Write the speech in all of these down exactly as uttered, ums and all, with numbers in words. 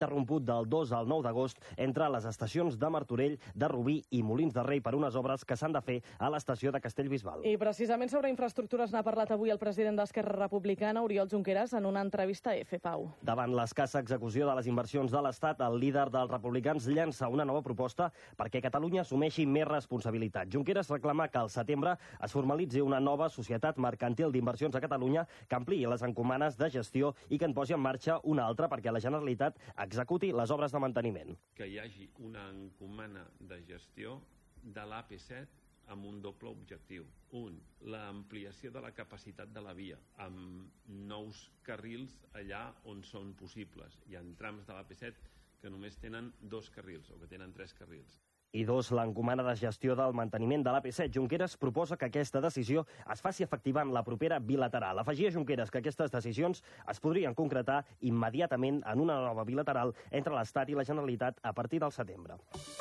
interromput del dos al nou d'agost entre les estacions de Martorell, de Rubí i Molins de Rei per unes obres que s'han de fer a l'estació de Castellbisbal. I precisament sobre infraestructures n'ha parlat avui el president d'Esquerra Republicana, Oriol Junqueras, en una entrevista a F. Pau. Davant l'escassa execució de les inversions de l'Estat, el líder dels republicans llança una nova proposta perquè Catalunya assumeixi més responsabilitat. Junqueras reclama que al setembre es formalitzi una nova societat mercantil d'inversions a Catalunya que ampliï les encomanes de gestió i que en posi en marxa una altra perquè la Generalitat executi les obres de manteniment. Que hi hagi una encomana de gestió de l'A P set amb un doble objectiu. Un, l'ampliació de la capacitat de la via, amb nous carrils allà on són possibles. Hi ha trams de l'A P set que només tenen dos carrils o que tenen tres carrils. I dos, l'encomana de gestió del manteniment de l'A P set. Junqueras proposa que aquesta decisió es faci efectiva en la propera bilateral. Afegia Junqueras que aquestes decisions es podrien concretar immediatament en una nova bilateral entre l'Estat i la Generalitat a partir del setembre.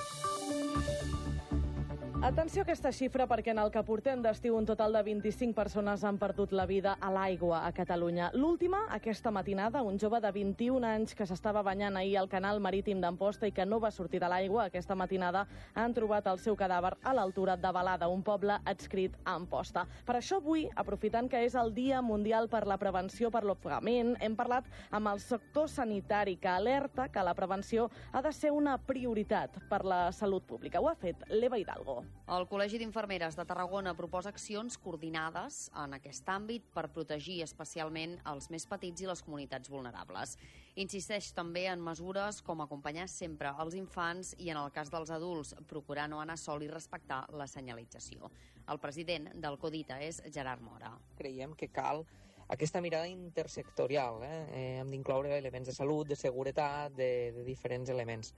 Atenció a aquesta xifra perquè en el que portem d'estiu un total de vint-i-cinc persones han perdut la vida a l'aigua a Catalunya. L'última, aquesta matinada, un jove de vint-i-un anys que s'estava banyant ahir al canal marítim d'Amposta i que no va sortir de l'aigua aquesta matinada, han trobat el seu cadàver a l'altura de Balada, un poble adscrit a Amposta. Per això avui, aprofitant que és el Dia Mundial per la Prevenció per l'Ofegament, hem parlat amb el sector sanitari que alerta que la prevenció ha de ser una prioritat per la salut pública. Ho ha fet l'Eva Hidalgo. El Col·legi d'Infermeres de Tarragona proposa accions coordinades en aquest àmbit per protegir especialment els més petits i les comunitats vulnerables. Insisteix també en mesures com acompanyar sempre els infants i, en el cas dels adults, procurar no anar sol i respectar la senyalització. El president del CODITA és Gerard Mora. Creiem que cal aquesta mirada intersectorial. Eh? Eh, hem d'incloure elements de salut, de seguretat, de, de diferents elements.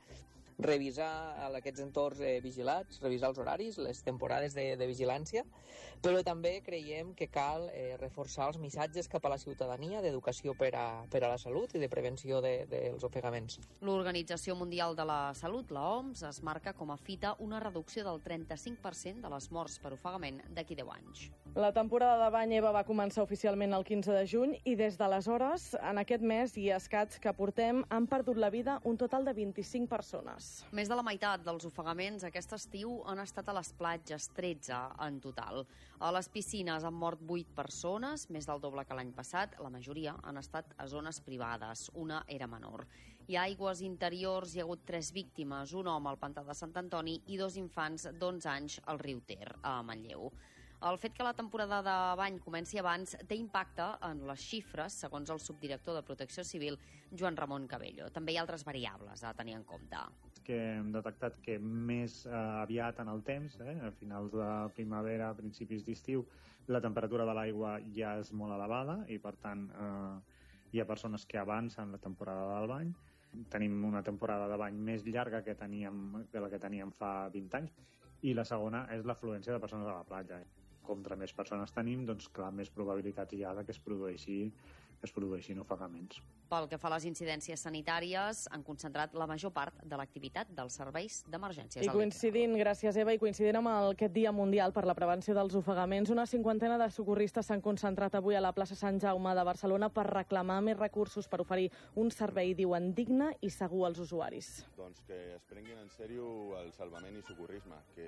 Revisar aquests entorns eh, vigilats, revisar els horaris, les temporades de, de vigilància, però també creiem que cal eh, reforçar els missatges cap a la ciutadania d'educació per a, per a la salut i de prevenció de, dels ofegaments. L'Organització Mundial de la Salut, la O M S, es marca com a fita una reducció del trenta-cinc per cent de les morts per ofegament d'aquí deu anys. La temporada de bany, Eva, va començar oficialment el quinze de juny i des d'aleshores, en aquest mes i escaig que portem, han perdut la vida un total de vint-i-cinc persones. Més de la meitat dels ofegaments aquest estiu han estat a les platges, tretze en total. A les piscines han mort vuit persones, més del doble que l'any passat. La majoria han estat a zones privades, una era menor. I a aigües interiors hi ha hagut tres víctimes, un home al pantà de Sant Antoni i dos infants d'onze anys al riu Ter, a Manlleu. El fet que la temporada de bany comenci abans té impacte en les xifres, segons el subdirector de Protecció Civil, Joan Ramon Cabello. També hi ha altres variables a tenir en compte. Que hem detectat que més eh, aviat en el temps, eh, a finals de primavera, a principis d'estiu, la temperatura de l'aigua ja és molt elevada i, per tant, eh, hi ha persones que avancen la temporada del bany. Tenim una temporada de bany més llarga que teníem, que la que teníem fa vint anys, i la segona és l'afluència de persones a la platja. Contra més persones tenim, doncs clar, més probabilitats hi ha que es produeixi, que es produeixin ofegaments. Pel que fa a les incidències sanitàries, han concentrat la major part de l'activitat dels serveis d'emergències. I coincidint, gràcies Eva, i coincidint amb el, aquest Dia Mundial per la Prevenció dels Ofegaments, una cinquantena de socorristes s'han concentrat avui a la plaça Sant Jaume de Barcelona per reclamar més recursos per oferir un servei, diuen, digne i segur als usuaris. Doncs que es prenguin en sèrio el salvament i socorrisme, que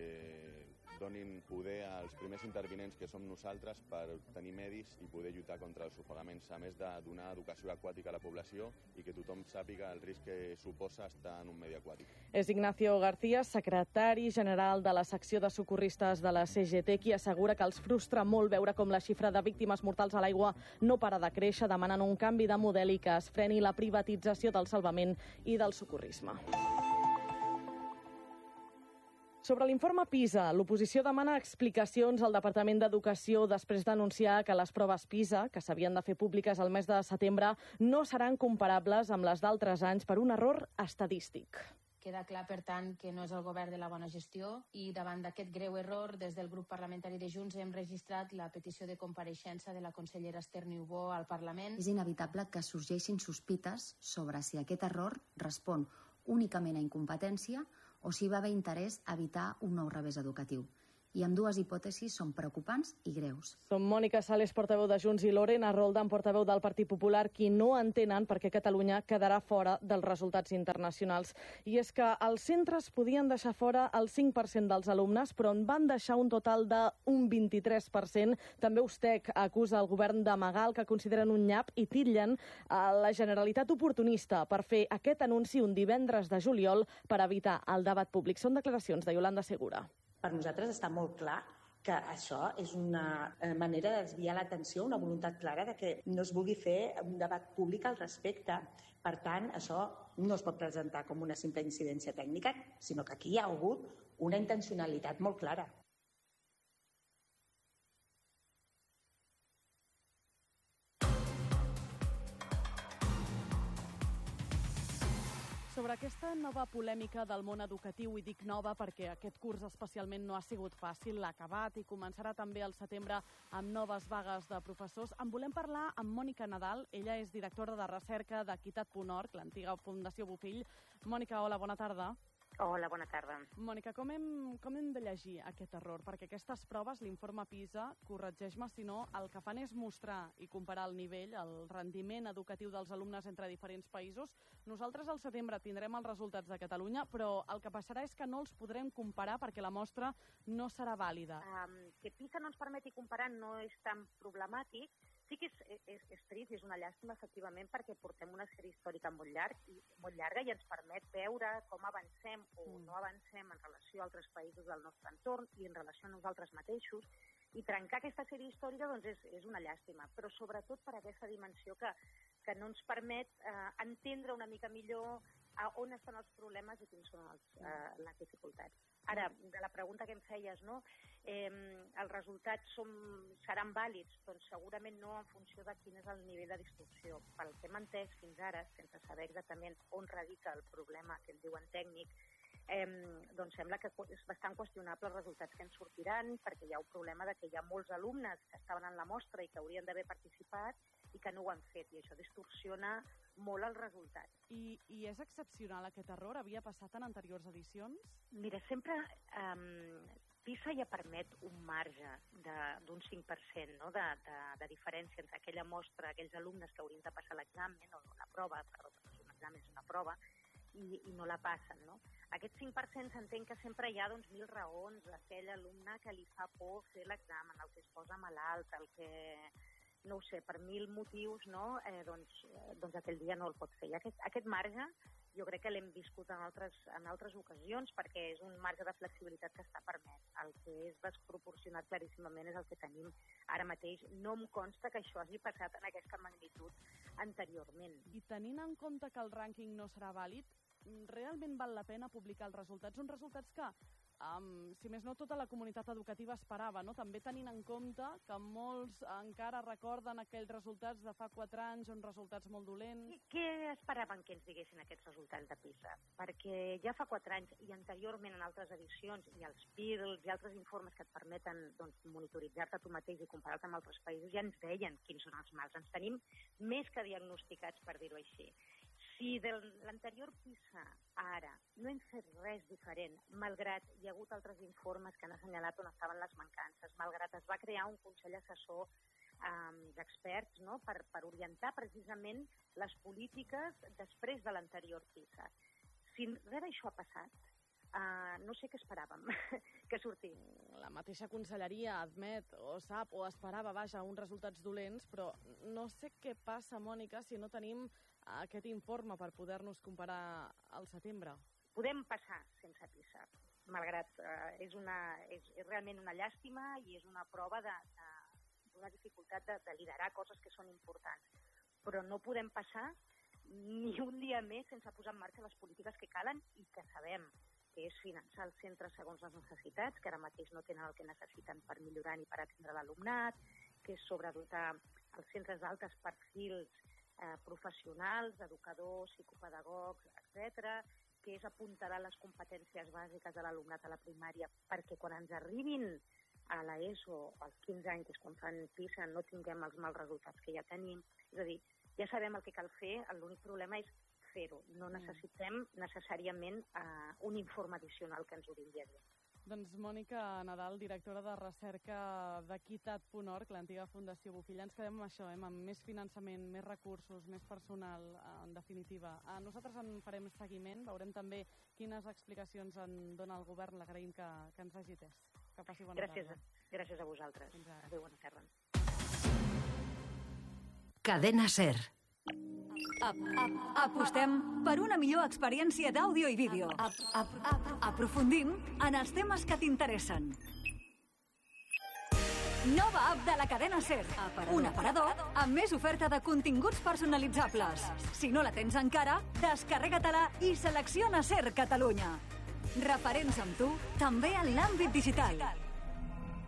donin poder als primers intervinents, que som nosaltres, per tenir medis i poder lluitar contra els ofegaments, a més de donar educació aquàtica a la població i que tothom sàpiga el risc que suposa estar en un medi aquàtic. És Ignacio García, secretari general de la secció de socorristes de la C G T, qui assegura que els frustra molt veure com la xifra de víctimes mortals a l'aigua no para de créixer, demanen un canvi de model i que es freni la privatització del salvament i del socorrisme. Sobre l'informe PISA, l'oposició demana explicacions al Departament d'Educació després d'anunciar que les proves PISA, que s'havien de fer públiques al mes de setembre, no seran comparables amb les d'altres anys per un error estadístic. Queda clar, per tant, que no és el govern de la bona gestió i davant d'aquest greu error, des del grup parlamentari de Junts hem registrat la petició de compareixença de la consellera Esther Niubó al Parlament. És inevitable que sorgeixin sospites sobre si aquest error respon únicament a incompetència o si va haver interès a evitar un nou revés educatiu. i ambdues hipòtesis són preocupants i greus. Són Mònica Sales, portaveu de Junts, i Lorena Roldán, portaveu del Partit Popular, qui no entenen per què Catalunya quedarà fora dels resultats internacionals. I és que els centres podien deixar fora el cinc per cent dels alumnes, però en van deixar un total d'un vint-i-tres per cent. També Ustec acusa el govern d'amagar el que consideren un nyap i titllen a la Generalitat oportunista per fer aquest anunci un divendres de juliol per evitar el debat públic. Són declaracions de Yolanda Segura. Per nosaltres està molt clar que això és una manera de desviar l'atenció, una voluntat clara de que no es vulgui fer un debat públic al respecte. Per tant, això no es pot presentar com una simple incidència tècnica, sinó que aquí hi ha hagut una intencionalitat molt clara. Sobre aquesta nova polèmica del món educatiu, i dic nova perquè aquest curs especialment no ha sigut fàcil, l'ha acabat i començarà també al setembre amb noves vagues de professors. En volem parlar amb Mònica Nadal, ella és directora de recerca d'Equitat punt org, l'antiga Fundació Bofill. Mònica, hola, bona tarda. Hola, bona tarda. Mònica, com hem, com hem de llegir aquest error? Perquè aquestes proves, l'informe PISA, corregeix-me, si no, el que fan és mostrar i comparar el nivell, el rendiment educatiu dels alumnes entre diferents països. Nosaltres al setembre tindrem els resultats de Catalunya, però el que passarà és que no els podrem comparar perquè la mostra no serà vàlida. Um, que PISA no ens permeti comparar no és tan problemàtic. Sí que és, és, és trist i és una llàstima, efectivament, perquè portem una sèrie històrica molt, llarg, i, molt llarga i ens permet veure com avancem o no avancem en relació a altres països del nostre entorn i en relació a nosaltres mateixos. I trencar aquesta sèrie històrica doncs, és, és una llàstima, però sobretot per aquesta dimensió que, que no ens permet eh, entendre una mica millor a on estan els problemes i quins són els, eh, les dificultats. Ara, de la pregunta que em feies, no? Eh, els resultats són, seran vàlids? Doncs segurament no en funció de quin és el nivell de distorsió. Pel que hem entès fins ara, sense saber exactament on radica el problema que en diuen tècnic, eh, doncs sembla que és bastant qüestionable els resultats que ens sortiran, perquè hi ha un problema de que hi ha molts alumnes que estaven en la mostra i que haurien d'haver participat i que no ho han fet, i això distorsiona molt el resultat. I, i és excepcional aquest error? Havia passat en anteriors edicions? Mira, sempre eh, PISA ja permet un marge d'un cinc per cent, no? de, de, de diferència entre aquella mostra, aquells alumnes que haurien de passar l'examen, o la prova, perdó, un examen és una prova, i, i no la passen, no? Aquest cinc per cent s'entén que sempre hi ha doncs, mil raons d'aquell alumne que li fa por fer l'examen, el que es posa malalt, el que, no ho sé, per mil motius, no? eh, doncs, eh, doncs aquell dia no el pot fer. I aquest, aquest marge jo crec que l'hem viscut en altres, en altres ocasions perquè és un marge de flexibilitat que està permès. El que és desproporcionat claríssimament és el que tenim ara mateix. No em consta que això hagi passat en aquesta magnitud anteriorment. I tenint en compte que el rànquing no serà vàlid, realment val la pena publicar els resultats? Uns resultats que, um, si més no, tota la comunitat educativa esperava, no? També tenint en compte que molts encara recorden aquells resultats de fa quatre anys, uns resultats molt dolents. I què esperaven que ens diguessin aquests resultats de PISA? Perquè ja fa quatre anys i anteriorment en altres edicions i els P I R L i altres informes que et permeten doncs, monitoritzar-te tu mateix i comparar-te amb altres països ja ens deien quins són els mals. Ens tenim més que diagnosticats, per dir-ho així. Si de l'anterior PISA ara no hem fet res diferent, malgrat hi ha hagut altres informes que han assenyalat on estaven les mancances, malgrat es va crear un consell assessor um, d'experts, no?, per, per orientar precisament les polítiques després de l'anterior PISA. Si res d'això ha passat, Uh, no sé què esperàvem que sortís. La mateixa conselleria admet o sap o esperava, vaja, uns resultats dolents, però no sé què passa, Mònica, si no tenim aquest informe per poder-nos comparar al setembre. Podem passar sense PISA, malgrat uh, és, una, és, és realment una llàstima i és una prova d'una dificultat de, de liderar coses que són importants. Però no podem passar ni un dia més sense posar en marxa les polítiques que calen i que sabem que és finançar els centres segons les necessitats, que ara mateix no tenen el que necessiten per millorar ni per atendre l'alumnat, que és sobredotar els centres d'altes perfils eh, professionals, educadors, psicopedagogs, etcètera, que és apuntalar les competències bàsiques de l'alumnat a la primària perquè quan ens arribin a l'ESO als quinze anys, que és quan fan PISA, no tinguem els mals resultats que ja tenim. És a dir, ja sabem el que cal fer, l'únic problema és fer-ho. No necessitem necessàriament uh, un informe addicional que ens ho vingui a dir. Doncs Mònica Nadal, directora de recerca d'Equitat punt org, l'antiga Fundació Bofill. Ens quedem amb això, eh? amb més finançament, més recursos, més personal, en definitiva. Nosaltres en farem seguiment, veurem també quines explicacions en dona el govern. L'agraïm que, que ens hagi atès. Que passi bona gràcies, tarda. Gràcies a vosaltres. Adéu, bona tarda. Cadena SER. Ap, ap, apostem per una millor experiència d'àudio i vídeo. Ap, ap, ap, aprofundim en els temes que t'interessen. Nova app de la cadena SER. Un aparador amb més oferta de continguts personalitzables. Si no la tens encara, descarrega-te-la i selecciona SER Catalunya. Referents amb tu, també en l'àmbit digital.